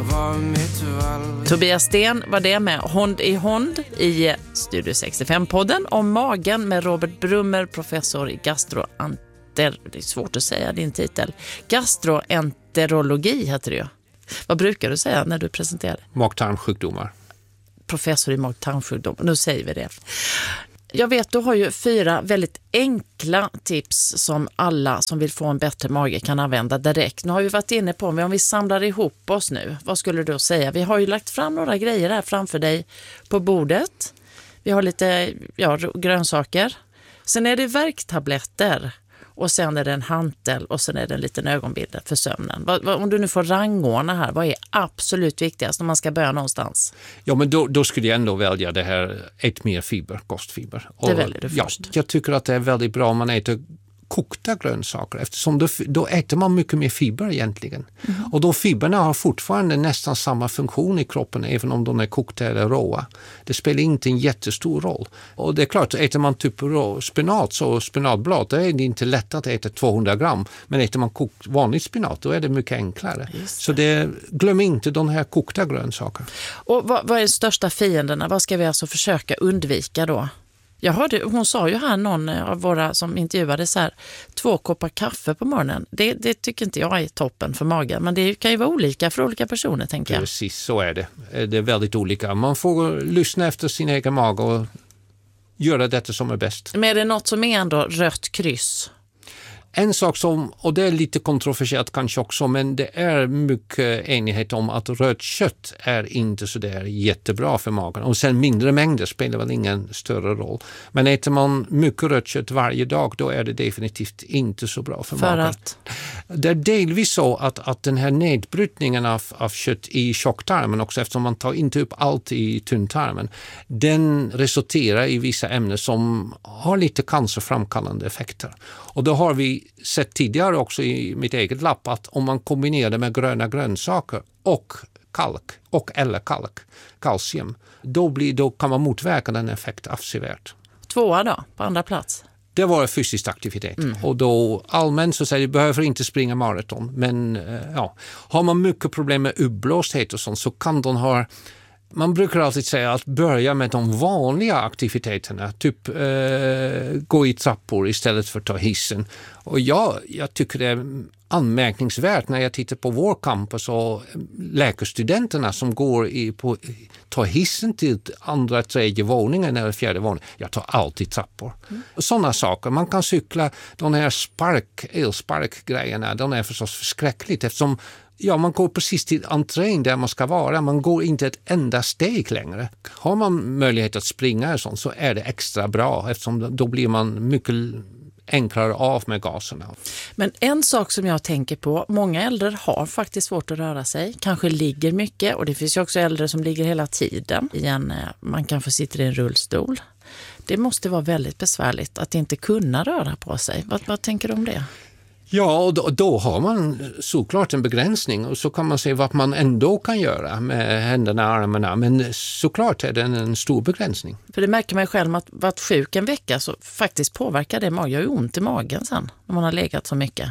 var mitt val. Tobias Sten var det med Hond i Hond i Studio 65-podden om magen med Robert Brummer, professor i det är svårt att säga din titel. Gastroenterologi heter det ju. Vad brukar du säga när du presenterar? Mag-tarmsjukdomar. Professor i mag-tarmsjukdomar, nu säger vi det. Jag vet, du har ju 4 väldigt enkla tips som alla som vill få en bättre mage kan använda direkt. Nu har vi varit inne på om vi samlar ihop oss nu. Vad skulle du säga? Vi har ju lagt fram några grejer här framför dig på bordet. Vi har lite grönsaker. Sen är det värktabletter. Och sen är det en hantel och sen är det en liten ögonbindel för sömnen. Om du nu får rangordna här, vad är absolut viktigast om man ska börja någonstans? Ja, men då skulle jag ändå välja det här, ät mer fiber, kostfiber. Det väljer du först. Ja, jag tycker att det är väldigt bra om man äter kokta grönsaker eftersom då äter man mycket mer fiber egentligen. Mm. Och de fiberna har fortfarande nästan samma funktion i kroppen även om de är kokta eller råa. Det spelar inte en jättestor roll. Och det är klart, äter man typ spenat så spenatblad, då är det inte lätt att äta 200 gram. Men äter man kokt vanlig spenat, då är det mycket enklare. Så glöm inte de här kokta grönsaker. Och vad är de största fienderna? Vad ska vi alltså försöka undvika då? Jag hörde, hon sa ju här, någon av våra som intervjuade så här, 2 koppar kaffe på morgonen. Det tycker inte jag är toppen för magen, men det kan ju vara olika för olika personer, tänker jag. Precis, så är det. Det är väldigt olika. Man får lyssna efter sin egen mage och göra detta som är bäst. Men är det något som är ändå rött kryss? En sak som, och det är lite kontroversiellt kanske också, men det är mycket enighet om att rött kött är inte så där jättebra för magen. Och sen mindre mängder spelar väl ingen större roll. Men äter man mycket rött kött varje dag, då är det definitivt inte så bra för magen. Att? Det är delvis så att den här nedbrytningen av kött i tjocktarmen också, eftersom man tar inte upp allt i tunntarmen, den resulterar i vissa ämnen som har lite cancerframkallande effekter. Och då har vi sett tidigare också i mitt eget labb att om man kombinerar det med gröna grönsaker och kalk eller kalcium, då kan man motverka den effekten avsevärt. 2 då, på andra plats? Det var fysisk aktivitet. Och då allmänt så säger du behöver inte springa maraton. Men har man mycket problem med uppblåsthet och sånt så kan de ha... Man brukar alltid säga att börja med de vanliga aktiviteterna. Typ gå i trappor istället för att ta hissen. Och jag tycker det är anmärkningsvärt när jag tittar på vår campus och läkarstudenterna som tar hissen till 2:a, 3:e våningen eller 4:e våningen. Jag tar alltid trappor. Sådana saker. Man kan cykla de här elsparkgrejerna. De är förstås förskräckligt eftersom man går precis till entrén där man ska vara. Man går inte ett enda steg längre. Har man möjlighet att springa och sånt så är det extra bra eftersom då blir man mycket enklare av med gaserna. Men en sak som jag tänker på, många äldre har faktiskt svårt att röra sig. Kanske ligger mycket och det finns ju också äldre som ligger hela tiden. Man kanske sitter i en rullstol. Det måste vara väldigt besvärligt att inte kunna röra på sig. Vad tänker du om det? Ja, och då har man såklart en begränsning och så kan man se vad man ändå kan göra med händerna och armarna. Men såklart är det en stor begränsning. För det märker man själv att varit sjuk en vecka så faktiskt påverkar det magen. Jag har ju ont i magen sen när man har legat så mycket.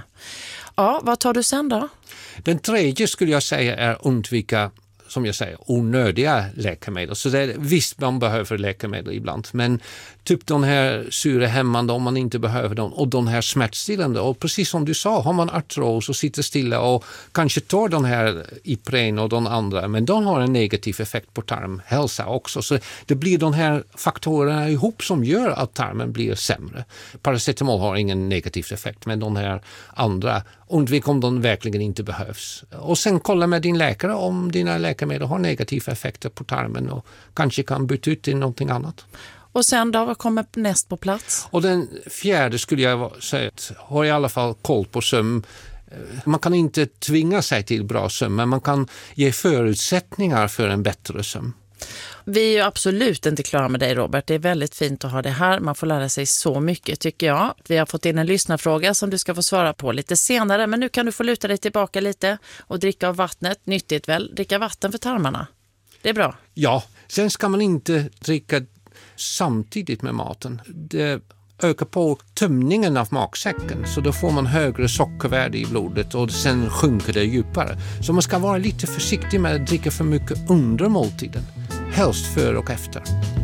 Ja, vad tar du sen då? Den tredje skulle jag säga är undvika, som jag säger, onödiga läkemedel. Så det är, visst man behöver läkemedel ibland, men typ de här syrehämmande om man inte behöver dem och de här smärtstillande. Och precis som du sa, har man artros och sitter stilla och kanske tar den här Ipren och de andra, men de har en negativ effekt på tarmhälsa också. Så det blir de här faktorerna ihop som gör att tarmen blir sämre. Paracetamol har ingen negativ effekt, men de här andra, undvik om de verkligen inte behövs. Och sen kolla med din läkare om dina läkemedel har negativa effekter på tarmen och kanske kan byta ut till någonting annat. Och sen då, vad kommer näst på plats? Och den fjärde skulle jag säga att har i alla fall koll på sömn. Man kan inte tvinga sig till bra sömn, men man kan ge förutsättningar för en bättre sömn. Vi är ju absolut inte klara med dig, Robert. Det är väldigt fint att ha det här. Man får lära sig så mycket, tycker jag. Vi har fått in en lyssnarfråga som du ska få svara på lite senare. Men nu kan du få luta dig tillbaka lite och dricka av vattnet. Nyttigt väl? Dricka vatten för tarmarna. Det är bra. Ja, sen ska man inte dricka samtidigt med maten. Det öka på tömningen av magsäcken. Så då får man högre sockervärde i blodet och sen sjunker det djupare. Så man ska vara lite försiktig med att dricka för mycket under måltiden. Helst före och efter.